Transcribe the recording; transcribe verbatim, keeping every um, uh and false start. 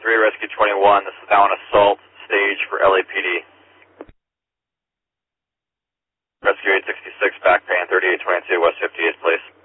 three, Rescue twenty-one. This is now an assault stage for L A P D. Rescue eight sixty-six, back pan thirty-eight twenty-two, West fifty-eighth, please.